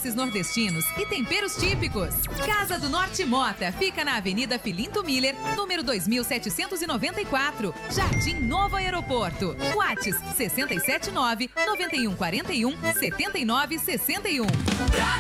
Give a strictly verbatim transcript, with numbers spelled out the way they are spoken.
doces nordestinos e temperos típicos. Casa do Norte Mota fica na Avenida Filinto Miller, número dois mil setecentos e noventa e quatro, Jardim Novo Aeroporto. WhatsApp sessenta e sete nove, nove um quatro um, sete nove seis um.